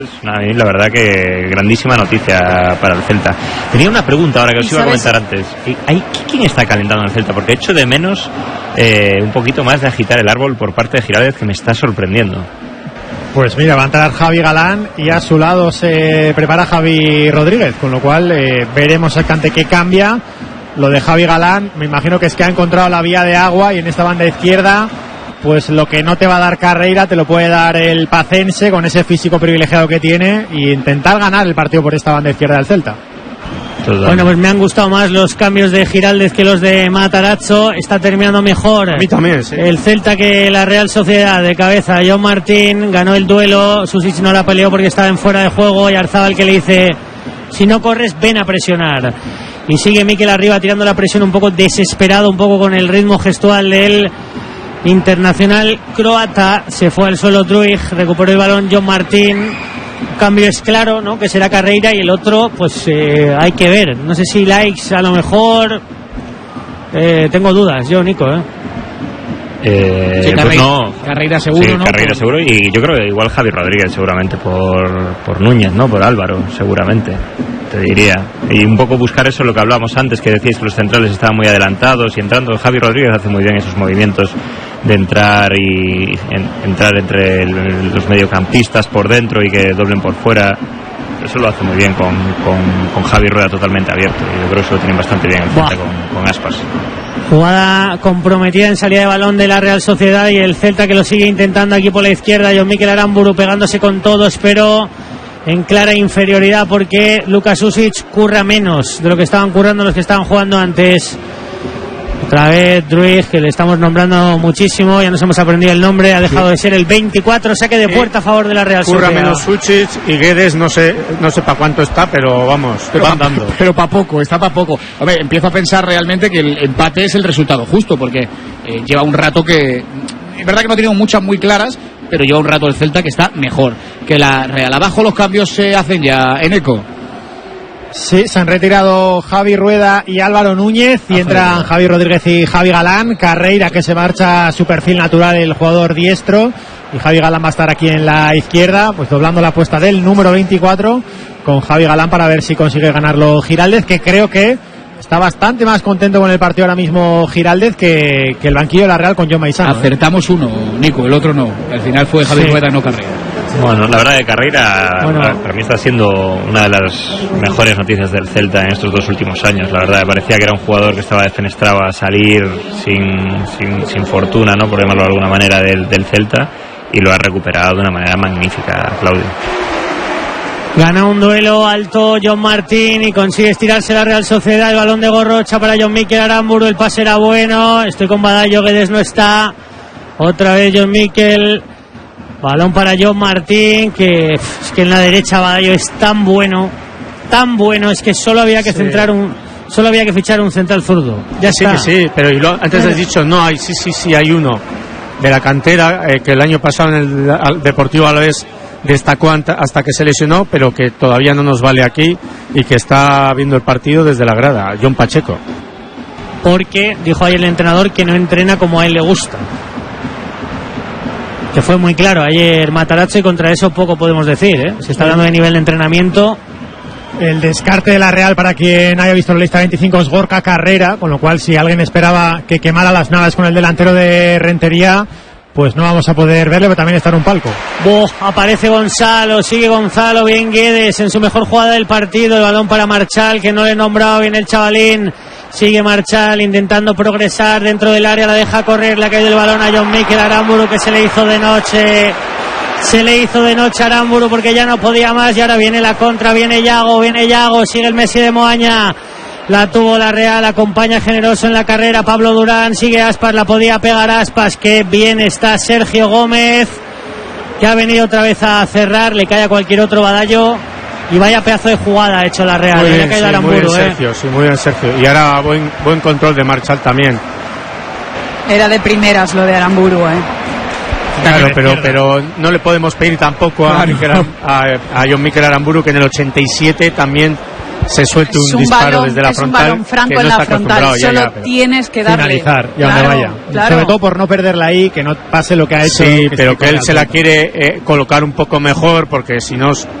A mí la verdad que grandísima noticia para el Celta. Tenía una pregunta ahora que os iba a comentar antes. ¿Quién está calentando en el Celta? Porque echo de menos un poquito más de agitar el árbol por parte de Giráldez, que me está sorprendiendo. Pues mira, va a entrar Javi Galán y a su lado se prepara Javi Rodríguez, con lo cual veremos exactamente qué cambia. Lo de Javi Galán, me imagino que es que ha encontrado la vía de agua y en esta banda izquierda, pues lo que no te va a dar Carreira te lo puede dar el pacense con ese físico privilegiado que tiene y intentar ganar el partido por esta banda izquierda del Celta. Bueno, pues me han gustado más los cambios de Giráldez que los de Matarazzo. Está terminando mejor. A mí también, sí. El Celta que la Real Sociedad. De cabeza John Martín ganó el duelo. Susic no la peleó porque estaba en fuera de juego y Arzabal que le dice: si no corres, ven a presionar. Y sigue Mikel arriba tirando la presión un poco desesperado, un poco con el ritmo gestual del internacional croata. Se fue al suelo Druig, recuperó el balón John Martín. Cambio es claro, ¿no? Que será Carreira, y el otro pues hay que ver, no sé si Likes a lo mejor, tengo dudas yo, Nico, sí, Carreira, pues no. Carreira seguro, sí, ¿no? Carreira seguro, y yo creo que igual Javi Rodríguez seguramente por Núñez, ¿no? Por Álvaro, seguramente, te diría. Y un poco buscar eso, lo que hablábamos antes, que decíais que los centrales estaban muy adelantados y entrando. Javi Rodríguez hace muy bien esos movimientos de entrar y entrar entre los mediocampistas por dentro y que doblen por fuera. Eso lo hace muy bien con Javi Rueda totalmente abierto, y yo creo que eso lo tienen bastante bien el Celta con Aspas. Jugada comprometida en salida de balón de la Real Sociedad, y el Celta que lo sigue intentando aquí por la izquierda. John Mikel Aramburu pegándose con todos, pero en clara inferioridad porque Luka Susic curra menos de lo que estaban currando los que estaban jugando antes. Otra vez Druig, que le estamos nombrando muchísimo, ya nos hemos aprendido el nombre, ha dejado de ser el 24, saque de puerta a favor de la Real Sociedad. Curra menos Susic, y Guedes no sé para cuánto está, pero vamos, van dando. Pero para poco, está para poco. Hombre, empiezo a pensar realmente que el empate es el resultado justo, porque lleva un rato que, es verdad que no ha tenido muchas muy claras, pero lleva un rato el Celta que está mejor que la Real. Abajo los cambios se hacen ya, Eneco. Sí, se han retirado Javi Rueda y Álvaro Núñez y entran Javi Rodríguez y Javi Galán. Carreira, que se marcha a su perfil natural, el jugador diestro, y Javi Galán va a estar aquí en la izquierda, pues doblando la apuesta del número 24 con Javi Galán para ver si consigue ganarlo Giráldez, que creo que está bastante más contento con el partido ahora mismo Giráldez que el banquillo de la Real con John Maisano. Acertamos uno, Nico, el otro no. Al final fue Javi Rueda, no Carreira. Bueno, la verdad que Carreira para mí está siendo una de las mejores noticias del Celta en estos 2 últimos años. La verdad, me parecía que era un jugador que estaba defenestrado a salir sin fortuna, ¿no? Por llamarlo de alguna manera, del Celta, y lo ha recuperado de una manera magnífica, Claudio. Gana un duelo alto John Martín y consigue estirarse la Real Sociedad. El balón de Gorrocha para John Mikel Aramburu, el pase era bueno. Estoy con Badallo, Guedes no está. Otra vez John Mikel. Balón para John Martín, que es que en la derecha Badallo es tan bueno, es que solo había que fichar un central zurdo. Ya está. Sí, pero antes has dicho, no hay, sí hay uno de la cantera que el año pasado en el Deportivo Alavés destacó hasta que se lesionó, pero que todavía no nos vale aquí y que está viendo el partido desde la grada, John Pacheco. Porque dijo ayer el entrenador que no entrena como a él le gusta. Que fue muy claro ayer Matarazzo, y contra eso poco podemos decir, ¿eh? Se está hablando de nivel de entrenamiento. El descarte de la Real, para quien haya visto la lista 25, es Gorka Carrera, con lo cual si alguien esperaba que quemara las naves con el delantero de Rentería, pues no vamos a poder verle, pero también está en un palco. Aparece Gonzalo, sigue Gonzalo, bien Guedes en su mejor jugada del partido, el balón para Marchal, que no le he nombrado bien el chavalín. Sigue Marchal intentando progresar dentro del área, la deja correr, le ha caído el balón a John Mikel Aramburu, que se le hizo de noche a Aramburu porque ya no podía más, y ahora viene la contra, viene Yago, sigue el Messi de Moaña, la tuvo la Real, acompaña generoso en la carrera Pablo Durán, sigue Aspas, la podía pegar Aspas, que bien está Sergio Gómez, que ha venido otra vez a cerrar, le cae a cualquier otro Badallo. Y vaya pedazo de jugada ha hecho la Real. Muy bien, muy bien Sergio. Y ahora buen control de Marchal también. Era de primeras lo de Aramburu, Claro, pero no le podemos pedir tampoco a John Mikel Aramburu, que en el 87 también se suelte Es un disparo balón, desde la es un frontal, balón franco que no en la está frontal, acostumbrado solo pero tienes que darle. Finalizar, y a Claro, donde vaya. claro. Sobre todo por no perderla ahí, que no pase lo que ha hecho. sí, pero esté que él con se la altura. quiere colocar un poco mejor, porque si no